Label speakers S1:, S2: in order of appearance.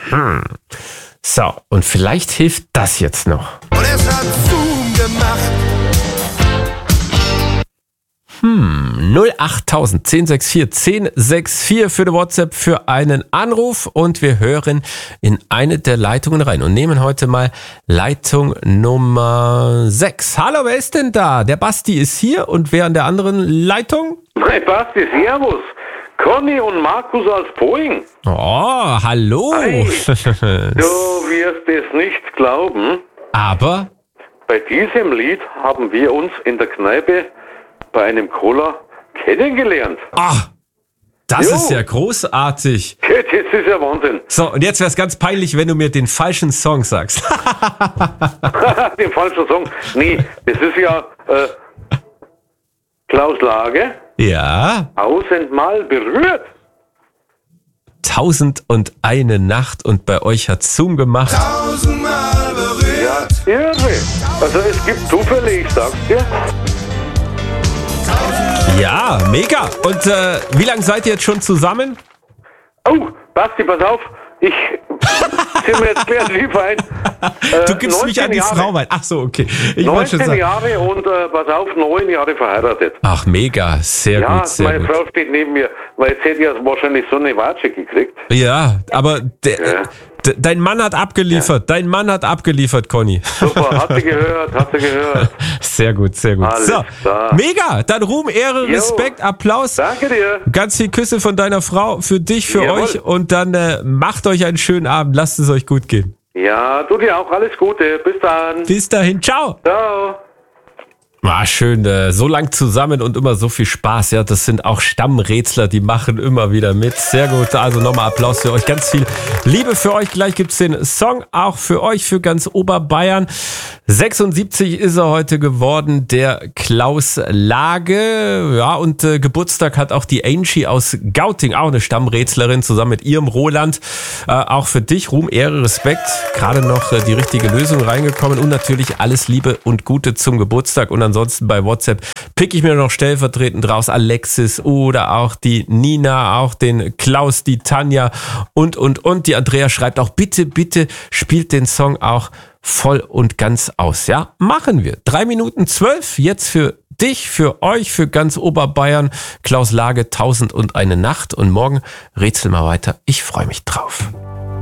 S1: So, und vielleicht hilft das jetzt noch.
S2: Und es hat Zoom gemacht.
S1: 08000 1064 1064 für die WhatsApp für einen Anruf und wir hören in eine der Leitungen rein und nehmen heute mal Leitung Nummer 6. Hallo, wer ist denn da? Der Basti ist hier und wer an der anderen Leitung?
S3: Hi Basti, servus. Conny und Markus aus Poing.
S1: Oh, hallo.
S3: Hi. Du wirst es nicht glauben.
S1: Aber?
S3: Bei diesem Lied haben wir uns in der Kneipe bei einem Cola kennengelernt.
S1: Ach, das
S3: Jo.
S1: ist ja großartig.
S3: Das ist ja Wahnsinn.
S1: So, und jetzt wäre es ganz peinlich, wenn du mir den falschen Song sagst.
S3: Den falschen Song. Nee, das ist ja Klaus Lage.
S1: Ja.
S3: 1000-mal berührt.
S1: 1001 Nacht und bei euch hat Zoom gemacht.
S2: 1000-mal berührt.
S3: Ja, irre. Also es gibt Zufälle, ich sag's dir.
S1: Ja, mega. Und wie lange seid ihr jetzt schon zusammen?
S3: Oh, Basti, pass auf. Ich sind mir jetzt klar lieb ein.
S1: Du gibst mich an die Frau weiter. Ach so, okay. Ich wollte schon
S3: 19
S1: sagen.
S3: Jahre und pass auf, 9 Jahre verheiratet.
S1: Ach, mega. Sehr
S3: Ja,
S1: gut, sehr
S3: meine
S1: gut.
S3: Frau steht neben mir, weil jetzt hätte ich ja wahrscheinlich so eine Watsche gekriegt.
S1: Ja, aber
S3: Ja.
S1: dein Mann hat abgeliefert. Dein Mann hat abgeliefert, Conny.
S3: Super, hat sie gehört.
S1: Sehr gut, sehr gut.
S3: Alles
S1: So,
S3: klar.
S1: mega. Dann Ruhm, Ehre,
S3: Jo.
S1: Respekt, Applaus.
S3: Danke dir.
S1: Ganz viel Küsse von deiner Frau für dich, für
S3: Jawohl.
S1: euch und dann macht euch einen schönen Abend. Lasst es euch gut gehen.
S3: Ja, du dir auch alles Gute. Bis dann.
S1: Bis dahin, ciao.
S3: Ciao.
S1: War schön, so lang zusammen und immer so viel Spaß. Ja, das sind auch Stammrätsler, die machen immer wieder mit. Sehr gut, also nochmal Applaus für euch. Ganz viel Liebe für euch. Gleich gibt's den Song auch für euch, für ganz Oberbayern. 76 ist er heute geworden, der Klaus Lage. Ja, und Geburtstag hat auch die Angie aus Gauting, auch eine Stammrätslerin, zusammen mit ihrem Roland. Auch für dich, Ruhm, Ehre, Respekt. Gerade noch die richtige Lösung reingekommen und natürlich alles Liebe und Gute zum Geburtstag. Und ansonsten bei WhatsApp pick ich mir noch stellvertretend raus Alexis oder auch die Nina, auch den Klaus, die Tanja und. Die Andrea schreibt auch, bitte spielt den Song auch voll und ganz aus. Ja, machen wir. 3:12 jetzt für dich, für euch, für ganz Oberbayern. Klaus Lage, 1001 Nacht und morgen rätsel mal weiter. Ich freue mich drauf.